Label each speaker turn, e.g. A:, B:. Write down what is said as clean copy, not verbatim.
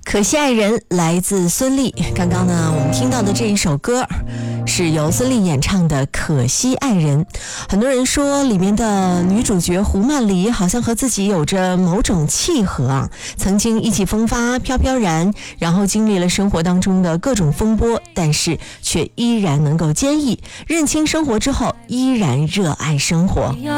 A: 可惜爱人来自孙俪。刚刚呢，我们听到的这一首歌是由孙俪演唱的《可惜爱人》。很多人说里面的女主角胡曼梨好像和自己有着某种契合啊，曾经意气风发、飘飘然，然后经历了生活当中的各种风波，但是却依然能够坚毅，认清生活之后依然热爱生活。